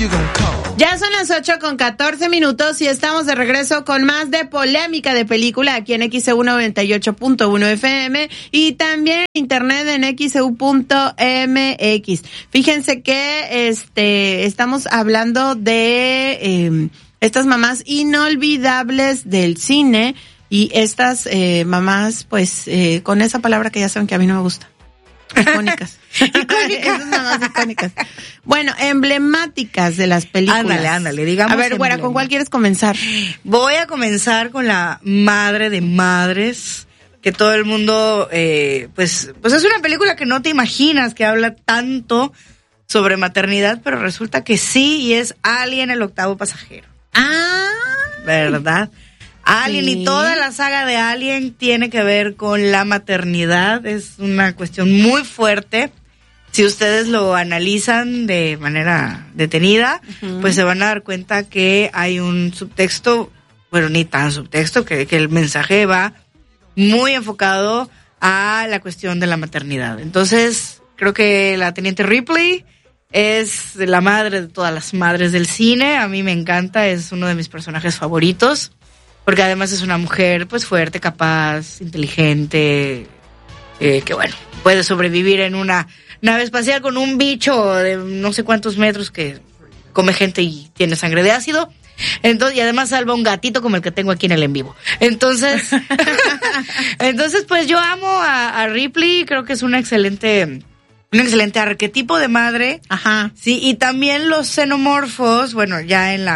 Ya son las 8:14 y estamos de regreso con más de Polémica de Película aquí en XEU 98.1 FM y también en internet en XEU.mx. Fíjense que estamos hablando de estas mamás inolvidables del cine y estas mamás, pues, con esa palabra que ya saben que a mí no me gusta. Icónicas. Esas mamás icónicas. Bueno, emblemáticas de las películas. Ándale, digamos. A ver, güera, ¿con cuál quieres comenzar? Voy a comenzar con la madre de madres, que todo el mundo, pues es una película que no te imaginas que habla tanto sobre maternidad, pero resulta que sí, y es Alien, el octavo pasajero. Ah, ¿verdad? Alien, sí. Y toda la saga de Alien tiene que ver con la maternidad. Es una cuestión muy fuerte. Si ustedes lo analizan de manera detenida, pues se van a dar cuenta que hay un subtexto, bueno, ni tan subtexto, que el mensaje va muy enfocado a la cuestión de la maternidad. Entonces, creo que la Teniente Ripley es la madre de todas las madres del cine. A mí me encanta, es uno de mis personajes favoritos. Porque además es una mujer, pues, fuerte, capaz, inteligente, que bueno, puede sobrevivir en una nave espacial con un bicho de no sé cuántos metros que come gente y tiene sangre de ácido. Entonces, y además salva un gatito como el que tengo aquí en el en vivo. Entonces, pues yo amo a Ripley, creo que es un excelente arquetipo de madre. Ajá. Sí, y también los xenomorfos, bueno, ya en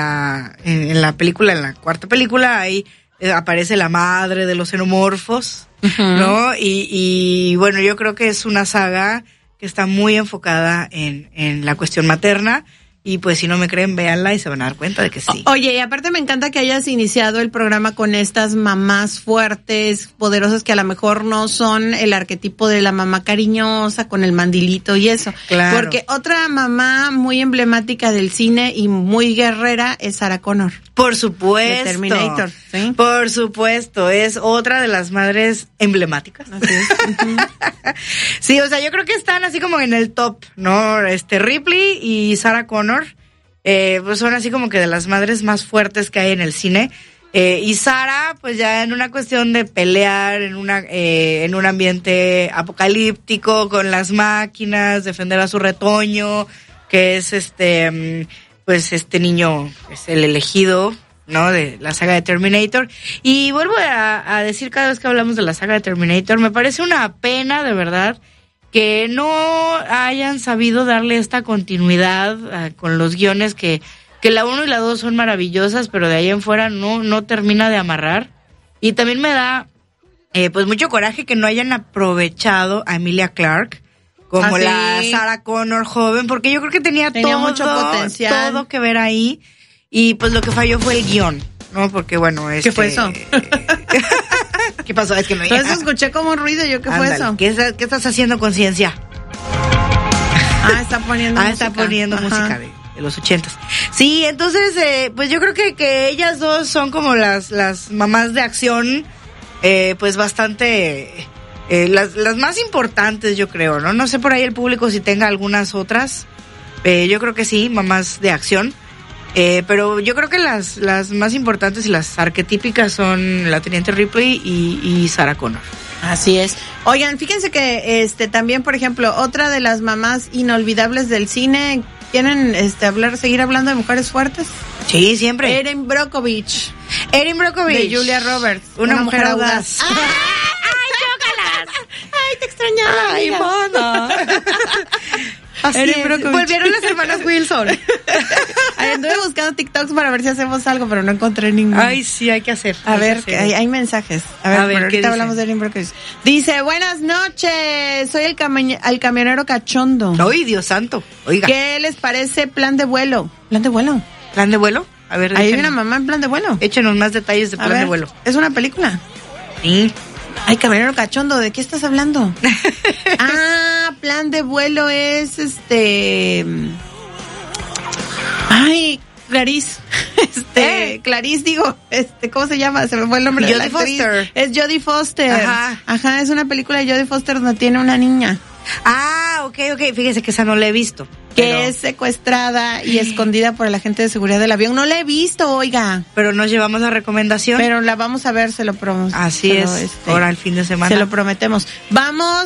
la película, en la cuarta película, ahí aparece la madre de los xenomorfos, ¿no? Y bueno, yo creo que es una saga que está muy enfocada en la cuestión materna. Y pues si no me creen, véanla y se van a dar cuenta de que sí. Oye, y aparte me encanta que hayas iniciado el programa con estas mamás fuertes, poderosas, que a lo mejor no son el arquetipo de la mamá cariñosa con el mandilito y eso. Claro. Porque otra mamá muy emblemática del cine y muy guerrera es Sarah Connor. Por supuesto. De Terminator, ¿sí? Por supuesto, es otra de las madres emblemáticas. Así es. Sí, o sea, yo creo que están así como en el top, ¿no? Ripley y Sarah Connor, pues son así como que de las madres más fuertes que hay en el cine. Y Sarah, pues ya en una cuestión de pelear en un ambiente apocalíptico con las máquinas, defender a su retoño, que es pues este niño es el elegido, ¿no? De la saga de Terminator. Y vuelvo a decir cada vez que hablamos de la saga de Terminator, me parece una pena, de verdad, que no hayan sabido darle esta continuidad con los guiones que la 1 y la 2 son maravillosas, pero de ahí en fuera no termina de amarrar. Y también me da pues mucho coraje que no hayan aprovechado a Emilia Clarke como la Sarah Connor joven, porque yo creo que tenía mucho potencial, todo que ver ahí, y pues lo que falló fue el guión, ¿no? Porque bueno, ¿Qué fue eso? ¿Qué pasó? Es que no. Entonces escuché como un ruido, ¿qué fue eso? ¿Qué estás haciendo con ciencia? Está poniendo música. Está poniendo música de los 80s. Sí, entonces, pues yo creo que ellas dos son como las mamás de acción, pues bastante, las más importantes, yo creo, ¿no? No sé por ahí el público si tenga algunas otras. Yo creo que sí, mamás de acción. Pero yo creo que las más importantes y las arquetípicas son la Teniente Ripley y Sarah Connor. Así es. Oigan, fíjense que también, por ejemplo, otra de las mamás inolvidables del cine, ¿quieren seguir hablando de mujeres fuertes? Sí, siempre. Erin Brockovich. De Julia Roberts. Una mujer audaz. ¡Ay, chócalas! ¡Ay, te extrañaba! ¡Ay, mana! Volvieron las hermanas Wilson. Anduve buscando TikToks para ver si hacemos algo, pero no encontré ninguno. Ay, sí, hay que hacer. A ver, hay mensajes. A ver, ahorita hablamos de Erin Brockovich. Dice, buenas noches, soy el camionero cachondo. ¡Ay, Dios santo! Oiga. ¿Qué les parece Plan de Vuelo? ¿Plan de Vuelo? ¿Plan de vuelo? A ver, hay una mamá en Plan de Vuelo. Échenos más detalles de Plan de Vuelo. ¿Es una película? Sí. Ay, camionero cachondo, ¿de qué estás hablando? Plan de Vuelo es Ay, Clarice. Clarice, digo, ¿cómo se llama? Se me fue el nombre de la actriz. Foster. Es Jodie Foster. Ajá, es una película de Jodie Foster donde tiene una niña. Ok, fíjese que esa no la he visto. que es secuestrada y escondida por el agente de seguridad del avión. No la he visto, oiga. Pero nos llevamos la recomendación. Pero la vamos a ver, se lo prometemos. Así es, ahora el fin de semana. Se lo prometemos. Vamos